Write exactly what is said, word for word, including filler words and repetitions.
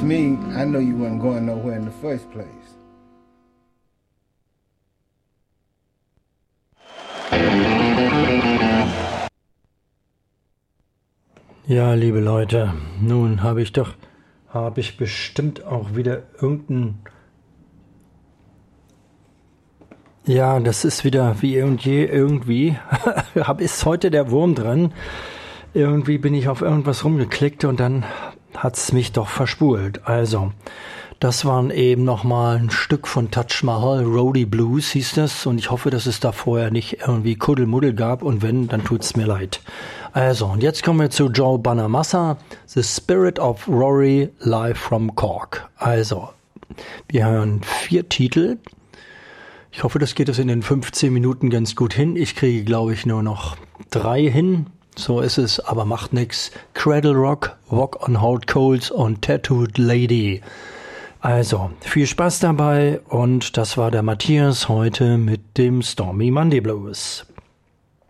asked me, I know you weren't going nowhere in the first place. Ja, liebe Leute, nun habe ich doch, habe ich bestimmt auch wieder irgendein... Ja, das ist wieder wie eh und je irgendwie. Ist heute der Wurm dran. Irgendwie bin ich auf irgendwas rumgeklickt und dann hat's mich doch verspult. Also, das waren eben nochmal ein Stück von Taj Mahal, Roadie Blues hieß das. Und ich hoffe, dass es da vorher nicht irgendwie Kuddelmuddel gab. Und wenn, dann tut's mir leid. Also, und jetzt kommen wir zu Joe Bonamassa, The Spirit of Rory, live from Cork. Also, wir hören vier Titel. Ich hoffe, das geht es in den fünfzehn Minuten ganz gut hin. Ich kriege, glaube ich, nur noch drei hin. So ist es, aber macht nix. Cradle Rock, Walk on Hot Coals und Tattooed Lady. Also, viel Spaß dabei und das war der Matthias heute mit dem Stormy Monday Blues.